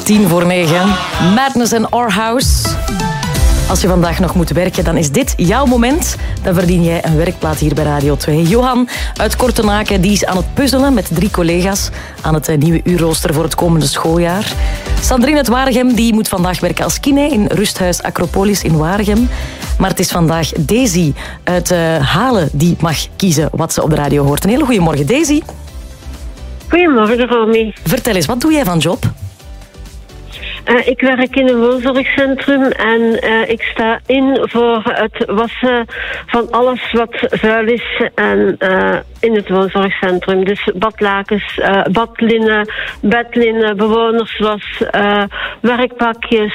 9:10. Madness and Our House. Als je vandaag nog moet werken, dan is dit jouw moment. Dan verdien jij een werkplaats hier bij Radio 2. Johan uit Kortenaken die is aan het puzzelen met 3 collega's aan het nieuwe uurrooster voor het komende schooljaar. Sandrine uit Waregem die moet vandaag werken als kine in Rusthuis Acropolis in Waregem. Maar het is vandaag Daisy uit Halen die mag kiezen wat ze op de radio hoort. Een hele goede morgen, Daisy. Goedemorgen, Romy. Vertel eens, wat doe jij van job? Ik werk in een woonzorgcentrum en ik sta in voor het wassen van alles wat vuil is en, in het woonzorgcentrum. Dus badlakens, badlinnen, bedlinnen, bewonerswas, werkpakjes,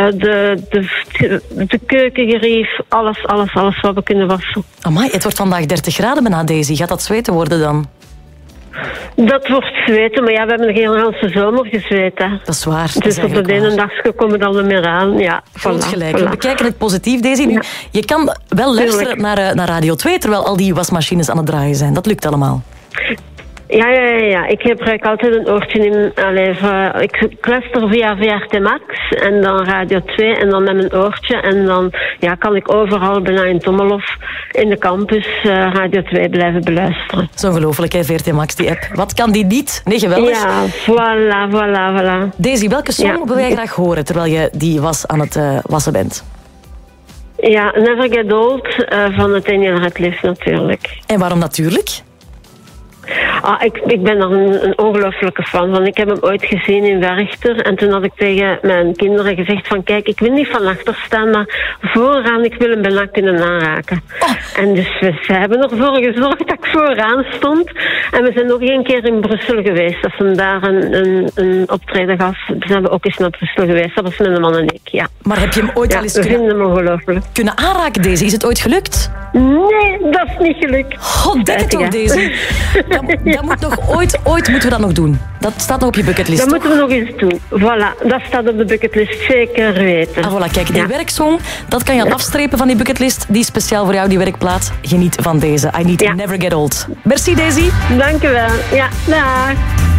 de keukengerief, alles wat we kunnen wassen. Amai, het wordt vandaag 30 graden bijna, Daisy. Gaat dat zweten worden dan? Dat wordt zweten, maar ja, we hebben de hele zomer gezweten. Dat is waar. Dus op de ene dag komen we dan er meer aan. Ja, Goed gelijk. We bekijken het positief, Daisy. Nu, je kan wel luisteren naar Radio 2 terwijl al die wasmachines aan het draaien zijn. Dat lukt allemaal. Ja. Ik gebruik altijd een oortje in. Ik luister via VRT Max en dan Radio 2 en dan met mijn oortje. En dan kan ik overal bijna in Tommelhof in de campus Radio 2 blijven beluisteren. Zo ongelooflijk, hè, VRT Max, die app. Wat kan die niet? Nee, geweldig. Ja, voilà. Daisy, welke song wil jij graag horen terwijl je die was aan het wassen bent? Ja, Never Get Old van het Daniel Radcliffe natuurlijk. En waarom natuurlijk? Ik ben er een ongelooflijke fan van. Ik heb hem ooit gezien in Werchter. En toen had ik tegen mijn kinderen gezegd van... Kijk, ik wil niet van achter staan, maar vooraan, ik wil hem bijna kunnen aanraken. Oh. En dus ze hebben ervoor gezorgd dat ik vooraan stond. En we zijn nog 1 keer in Brussel geweest. Dat ze hem daar een optreden gaf. Dus zijn we ook eens naar Brussel geweest. Dat was met een man en ik, ja. Maar heb je hem ooit al eens kunnen aanraken, Daisy? Is het ooit gelukt? Nee, dat is niet gelukt. God, denk het toch, Daisy? Dat moet nog ooit moeten we dat nog doen. Dat staat nog op je bucketlist. Dat moeten we nog eens doen. Voilà, dat staat op de bucketlist. Zeker weten. Voilà, kijk, die werksong, dat kan je afstrepen van die bucketlist. Die is speciaal voor jou, die werkplaats. Geniet van deze. I Need to Never Get Old. Merci, Daisy. Dank je wel. Ja, dag.